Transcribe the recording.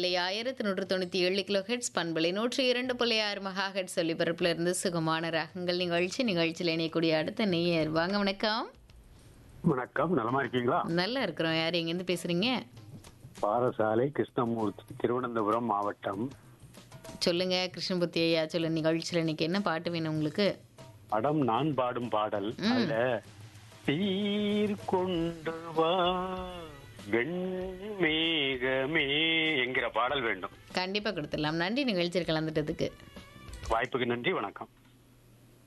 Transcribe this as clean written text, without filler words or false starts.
நிலை 1197 kilo heads பண்பலை 102.6 mega heads ஒலிபரப்புல இருந்து சுகமான ராகங்கள் நிகழ்ச்சியில் இணையக்கூடிய அடுத்த நேயர். வாங்க, வணக்கம். வணக்கம், நலமா இருக்கீங்களா? நல்லா இருக்கிறோம். யார் எங்கேருந்து பேசுறீங்க? பாரசாலை கிருஷ்ணமூர்த்தி, திருவனந்தபுரம் மாவட்டம். சொல்லுங்க கிருஷ்ணபுத்தி ஐயா, சொல்லுங்க. நிகழ்ச்சியில் இன்னைக்கு என்ன பாட்டு வேணும் உங்களுக்கு? படம் நான் பாடும் பாடல். அதுல தீர் கொண்டு வா வெண்மேகமே என்கிற பாடல் வேண்டும். கண்டிப்பா கொடுத்துடலாம். நன்றி நிகழ்ச்சியில் கலந்துட்டதுக்கு. வாய்ப்புக்கு நன்றி, வணக்கம்.